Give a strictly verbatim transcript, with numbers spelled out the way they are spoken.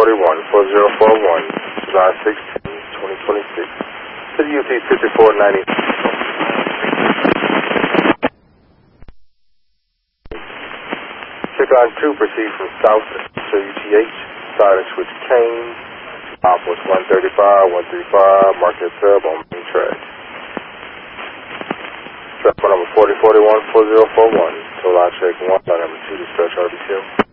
forty-one, four zero four one, July sixteenth, twenty twenty-six. To the U T fifty-four ninety. Check on two, proceed from south to U T H, silent switch Kane, outpost one thirty-five, one thirty-five, mark your sub on main track. Track number forty forty-one, four zero four one, total line check one, line number two, dispatch R B two.